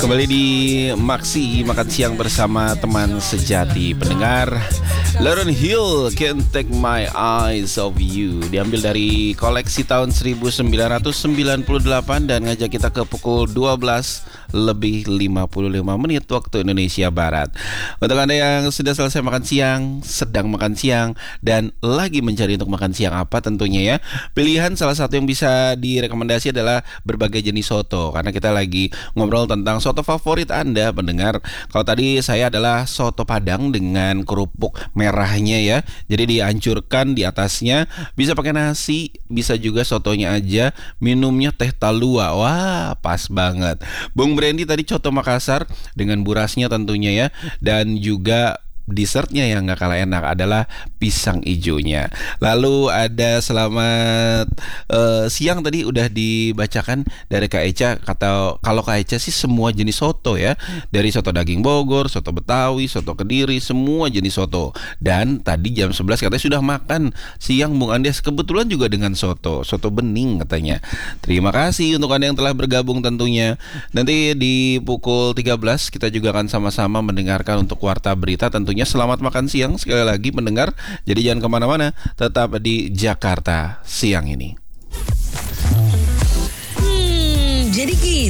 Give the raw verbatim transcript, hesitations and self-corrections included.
Kembali di Maksi Makan Siang bersama teman sejati. Pendengar, Lauryn Hill, Can't Take My Eyes Off You, diambil dari koleksi tahun seribu sembilan ratus sembilan puluh delapan dan ngajak kita ke pukul dua belas lebih lima puluh lima menit waktu Indonesia Barat. Untuk Anda yang sudah selesai makan siang, sedang makan siang, dan lagi mencari untuk makan siang apa tentunya ya, pilihan salah satu yang bisa direkomendasi adalah berbagai jenis soto. Karena kita lagi ngobrol tentang soto favorit Anda, pendengar. Kalau tadi saya adalah soto Padang dengan kerupuk merahnya ya. Jadi dihancurkan di atasnya, bisa pakai nasi, bisa juga sotonya aja, minumnya teh talua. Wah, pas banget. Bung Brandy tadi coto Makassar dengan burasnya tentunya ya, dan juga dessertnya yang gak kalah enak adalah pisang ijonya. Lalu ada selamat uh, siang tadi udah dibacakan dari Kak Eca. Kata kalau Kak Eca sih semua jenis soto ya, dari soto daging Bogor, soto Betawi, soto Kediri, semua jenis soto. Dan tadi jam sebelas katanya sudah makan siang Bung Andes, kebetulan juga dengan soto soto bening katanya. Terima kasih untuk Anda yang telah bergabung tentunya. Nanti di pukul tiga belas kita juga akan sama-sama mendengarkan untuk Warta Berita. Tentunya selamat makan siang sekali lagi pendengar. Jadi jangan kemana-mana, tetap di Jakarta Siang ini. Hmm, jadi gitu